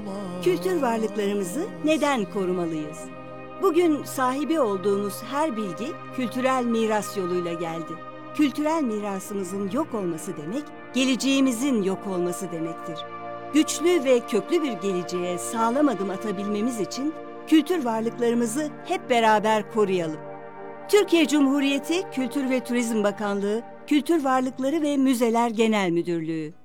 Kültür varlıklarımızı neden korumalıyız? Bugün sahibi olduğumuz her bilgi kültürel miras yoluyla geldi. Kültürel mirasımızın yok olması demek, geleceğimizin yok olması demektir. Güçlü ve köklü bir geleceğe sağlam adım atabilmemiz için kültür varlıklarımızı hep beraber koruyalım. Türkiye Cumhuriyeti Kültür ve Turizm Bakanlığı, Kültür Varlıkları ve Müzeler Genel Müdürlüğü.